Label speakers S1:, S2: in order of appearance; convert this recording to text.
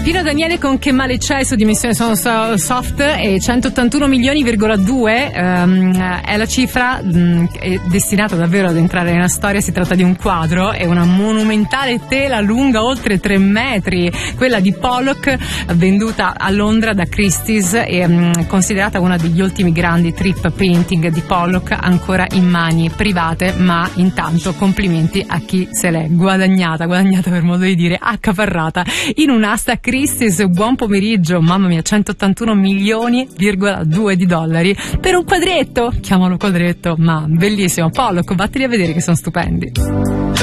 S1: Pino Daniele con Che male c'è su Dimensione Sono Soft, e 181 milioni,2 è la cifra è destinata davvero ad entrare nella storia. Si tratta di un quadro, è una monumentale tela lunga oltre 3 metri, quella di Pollock, venduta a Londra da Christie's e considerata una degli ultimi grandi trip painting di Pollock, ancora in mani private, ma intanto complimenti a chi se l'è guadagnata per modo di dire, accaparrata in un'asta Christie's. Buon pomeriggio, mamma mia, 181 milioni,2 di dollari per un quadretto, chiamalo quadretto, ma bellissimo. Pollock, vatteli a vedere che sono stupendi.